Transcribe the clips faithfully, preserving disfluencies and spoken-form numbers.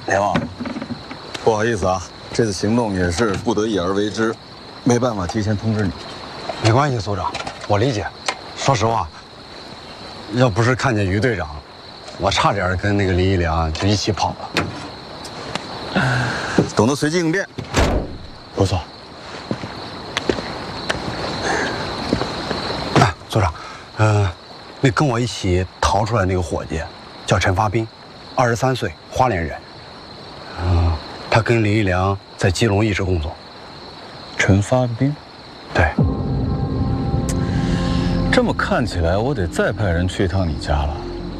连王，不好意思啊，这次行动也是不得已而为之，没办法提前通知你。 没关系，组长，我理解。说实话，要不是看见于队长，我差点跟那个林一良就一起跑了。 懂得随机应变， 不错。哎，组长，呃，那跟我一起逃出来那个伙计叫陈发斌，二十三岁，花莲人。嗯、呃，他跟林一良在基隆一直工作。 陈发斌， 对。 这么看起来，我得再派人去一趟你家了。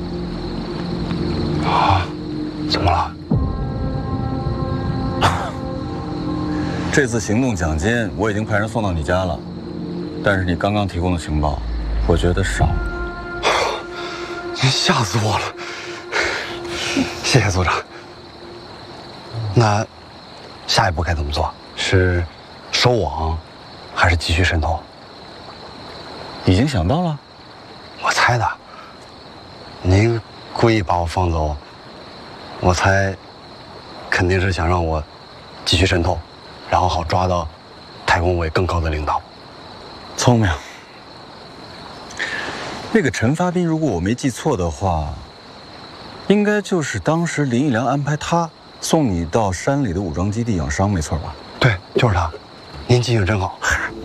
啊？怎么了？ 这次行动奖金我已经派人送到你家了，但是你刚刚提供的情报，我觉得少了。 你吓死我了！谢谢组长。那下一步该怎么做？是收网，还是继续渗透？ 已经想到了。 我猜的。您故意把我放走，我猜肯定是想让我继续渗透。然后好抓到太空委更高的领导。 聪明。那个陈发斌，如果我没记错的话，应该就是当时林一良安排他送你到山里的武装基地养伤，没错吧？ 对，就是他。您记性真好。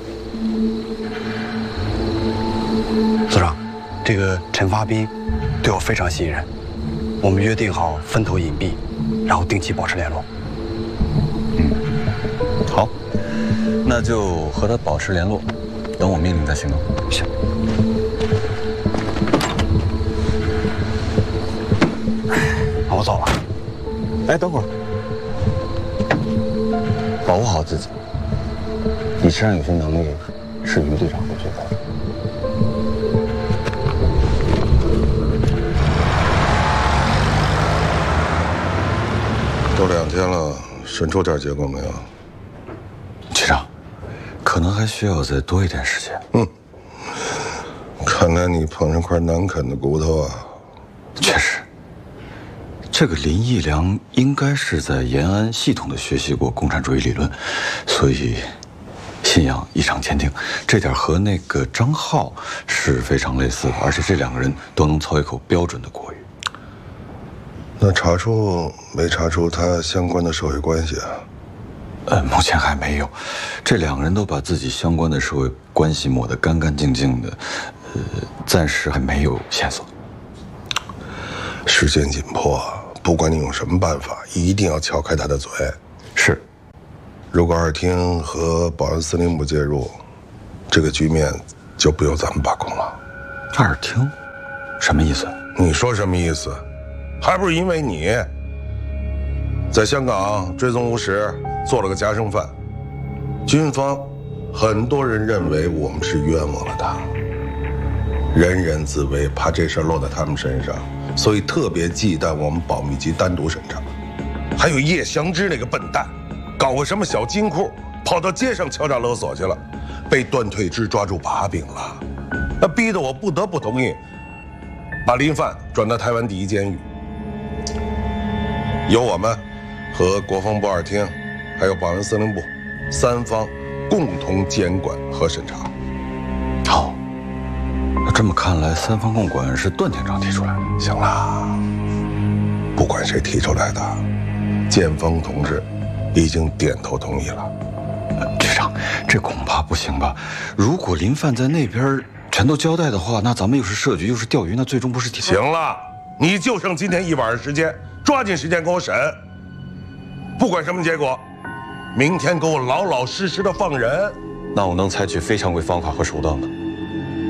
组长，这个陈发斌对我非常信任，我们约定好分头隐蔽，然后定期保持联络。 好，那就和他保持联络，等我命令再行动。 行。那我走了。 哎，等会儿，保护好自己。你身上有些能力是于队长会觉得。 都两天了，审出点结果没有？ 局长，可能还需要再多一点时间。 嗯，看来你碰上块难啃的骨头啊。 确实，这个林义良应该是在延安系统的学习过共产主义理论，所以信仰异常坚定。这点和那个张浩是非常类似的，而且这两个人都能操一口标准的国语。 那查出没查出他相关的社会关系啊？ 呃，目前还没有，这两个人都把自己相关的社会关系抹得干干净净的，呃，暂时还没有线索。 时间紧迫，不管你用什么办法，一定要撬开他的嘴。 是。 如果二厅和保安司令部介入，这个局面就不由咱们把控了。 二厅？什么意思？ 你说什么意思？还不是因为你在香港追踪吴石，做了个夹生犯，军方很多人认为我们是冤枉了他，人人自危，怕这事儿落在他们身上，所以特别忌惮我们保密局单独审查。还有叶祥之那个笨蛋，搞个什么小金库，跑到街上敲诈勒索去了，被段退之抓住把柄了，那逼得我不得不同意把林犯转到台湾第一监狱。由我们和国防部二厅，还有保安司令部三方共同监管和审查。 好，那这么看来，三方共管是段厅长提出来的。 行了，不管谁提出来的，建峰同志已经点头同意了。 呃、局长，这恐怕不行吧？如果林犯在那边全都交代的话，那咱们又是设局又是钓鱼，那最终不是提行了，你就剩今天一晚上时间，抓紧时间给我审。不管什么结果，明天给我老老实实的放人。 那我能采取非常规方法和手段吗？